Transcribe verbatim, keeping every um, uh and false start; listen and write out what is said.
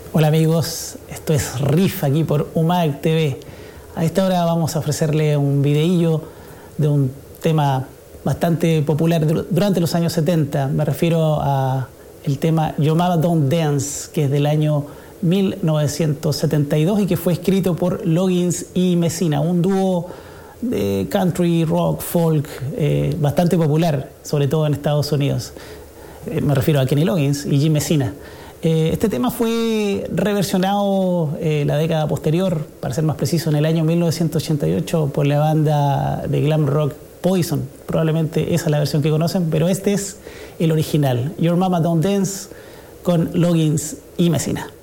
Hola amigos, esto es Riff aquí por UMAG T V. A esta hora vamos a ofrecerle un videillo de un tema bastante popular durante los años setenta. Me refiero a el tema Your Mama Don't Dance, que es del año mil novecientos setenta y dos y que fue escrito por Loggins y Messina, un dúo de country, rock, folk eh, bastante popular, sobre todo en Estados Unidos. Eh, me refiero a Kenny Loggins y Jim Messina. Eh, este tema fue reversionado eh, la década posterior, para ser más preciso, en el año mil novecientos ochenta y ocho por la banda de glam rock Poison. Probablemente esa es la versión que conocen, pero este es el original. Your Mama Don't Dance con Loggins y Messina.